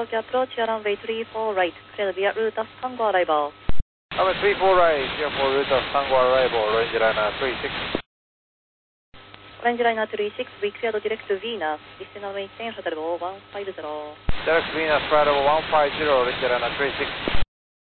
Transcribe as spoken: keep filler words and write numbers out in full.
Tokyo approach, your runway three four right, cleared via route of Tango arrival. Runway three four right, clear for route of Tango arrival, orange liner three six. Orange liner three six, we cleared direct to Venus, descend maintain hotel one five zero. Direct Venus, flight level one five zero, orange liner three six.